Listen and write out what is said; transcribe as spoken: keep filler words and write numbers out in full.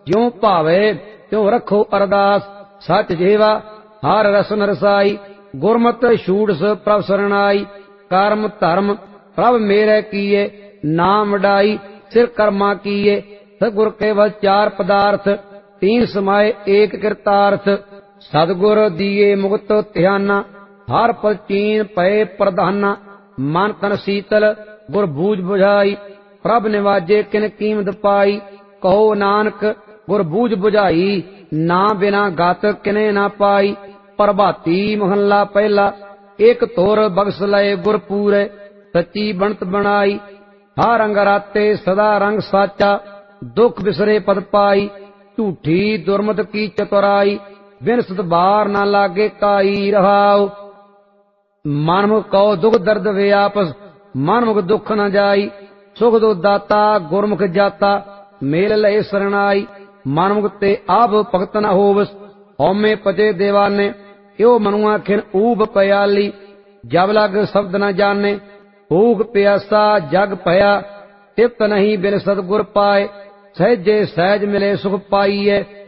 ज्यों भावे त्यों रखो अरदास। सच जेवा हर रसन रसाई, गुरमत छूट प्रभ सरनाई। कर्म धर्म प्रभ मेरे किए, नाम वडाई सिर कर्मा किए। सतगुर केवल चार पदार्थ, तीन समाये एक कृतार्थ। सतगुर दिए मुक्त ध्याना, हर पल चीन पए प्रधाना। मन तन शीतल गुर बूझ बुझाई, प्रभ निवाजे किन कीमत पाई। कहो नानक गुर बूझ बुझाई, ना बिना गत किने ना पाई। प्रभाती महला पहला, एक तोर बख्श लय गुर पूरे। सच्ची बनत बनाई, हर रंग राते सदा रंग साचा। दुख बिसरे पद पाई, झूठी दुर्मत की चतुराई। बिन सत बार ना लागे काई रहाओ। मनमुख कहो दुख दर्द व्यापस, मनमुख दुख न जाई। सुख दो दाता गुरमुख जाता, मेल लय सरनाई। मनमुख ते आप भगत न होवस, हौमे पते देवाने। यो मनुआ खिन ऊब पयाली, जब लग शब्द न जाने। भूख प्यासा जग भया, तिप्त नहीं बिन सतगुर पाए। सहजे सहज मिले सुख पाइए।